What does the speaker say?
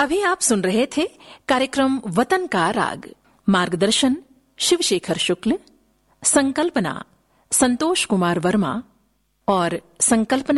अभी आप सुन रहे थे कार्यक्रम वतन का राग। मार्गदर्शन शिवशेखर शुक्ल, संकल्पना संतोष कुमार वर्मा और संकल्पना